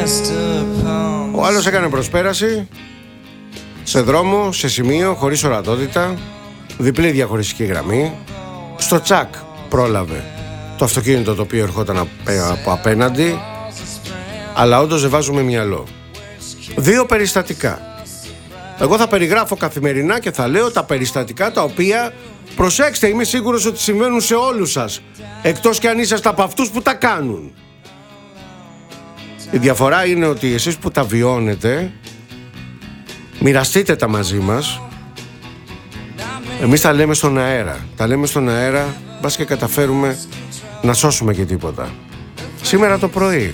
Ο άλλος έκανε προσπέραση σε δρόμο, σε σημείο, χωρίς ορατότητα, διπλή διαχωριστική γραμμή. Στο τσακ πρόλαβε το αυτοκίνητο το οποίο ερχόταν από απέναντι, αλλά όντως δεν βάζουμε μυαλό. 2 περιστατικά. Εγώ θα περιγράφω καθημερινά και θα λέω τα περιστατικά τα οποία, προσέξτε, είμαι σίγουρος ότι συμβαίνουν σε όλους σας, εκτός κι αν είσαστε από αυτούς που τα κάνουν. Η διαφορά είναι ότι εσείς που τα βιώνετε, μοιραστείτε τα μαζί μας. Εμείς τα λέμε στον αέρα. Τα λέμε στον αέρα, μπας και καταφέρουμε να σώσουμε και τίποτα. Σήμερα το πρωί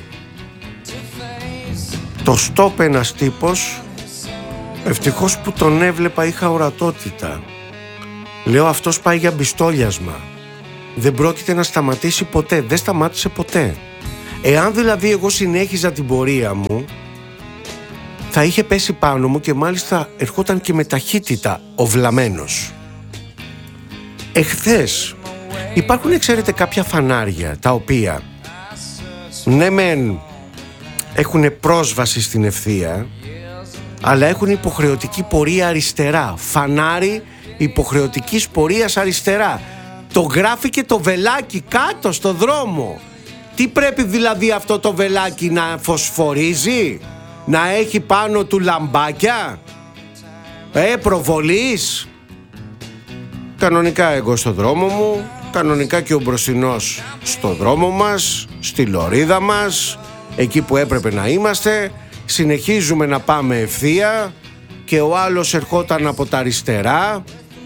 το στόπ ένας τύπος, ευτυχώς που τον έβλεπα, είχα ορατότητα. Λέω, αυτός πάει για μπιστόλιασμα. Δεν πρόκειται να σταματήσει ποτέ. Δεν σταμάτησε ποτέ. Εάν δηλαδή εγώ συνέχιζα την πορεία μου, θα είχε πέσει πάνω μου και μάλιστα ερχόταν και με ταχύτητα ο βλαμμένος. Εχθές υπάρχουν, ξέρετε, κάποια φανάρια τα οποία ναι μεν έχουν πρόσβαση στην ευθεία, αλλά έχουν υποχρεωτική πορεία αριστερά. Φανάρι υποχρεωτικής πορείας αριστερά. Το γράφει και το βελάκι κάτω στο δρόμο. Τι πρέπει δηλαδή αυτό το βελάκι, να φωσφορίζει, να έχει πάνω του λαμπάκια, προβολής? Κανονικά εγώ στο δρόμο μου, κανονικά και ο μπροστινός στο δρόμο μας, στη λωρίδα μας, εκεί που έπρεπε να είμαστε. Συνεχίζουμε να πάμε ευθεία και ο άλλος ερχόταν από τα αριστερά,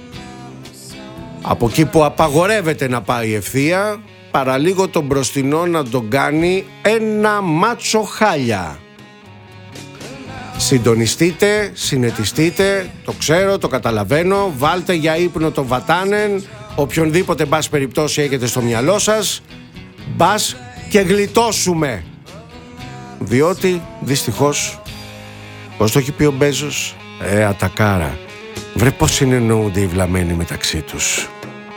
από εκεί που απαγορεύεται να πάει ευθεία, παραλίγο τον μπροστινό να τον κάνει ένα μάτσο χάλια. Συντονιστείτε, συνετιστείτε, το ξέρω, το καταλαβαίνω, βάλτε για ύπνο το Βατάνεν, οποιονδήποτε μπας περιπτώσει έχετε στο μυαλό σας, μπας και γλιτώσουμε. Διότι δυστυχώς, πώς το έχει πει ο Μπέζος, ατακάρα, βρε πώς συνεννοούνται οι βλαμμένοι μεταξύ τους.